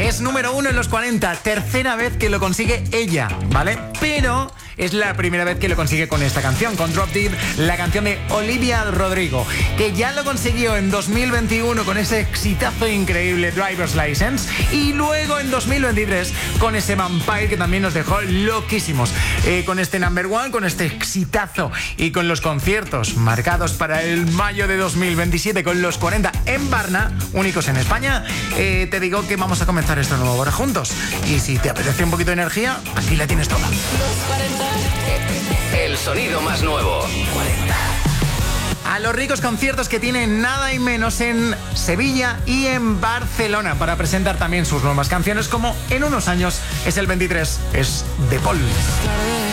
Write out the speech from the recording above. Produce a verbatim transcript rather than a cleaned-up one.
Es número uno en los cuarenta, tercera vez que lo consigue ella, ¿vale? Pero es la primera vez que lo consigue con esta canción, con Drop Dead, la canción de Olivia Rodrigo, que ya lo consiguió en dos mil veintiuno con ese exitazo increíble Driver's License, y luego en dos mil veintitrés con ese Vampire que también nos dejó loquísimos. Eh, con este number one, con este exitazo y con los conciertos marcados para el mayo de dos mil veintisiete con los cuarenta en Varna, únicos en España, eh, te digo que vamos a comenzar esto nuevo ahora juntos. Y si te apetece un poquito de energía, aquí la tienes toda. El sonido más nuevo. cuarenta. A los ricos conciertos que tienen nada y menos en Sevilla y en Barcelona para presentar también sus nuevas canciones, como en unos años es el veintitrés, es de Paul.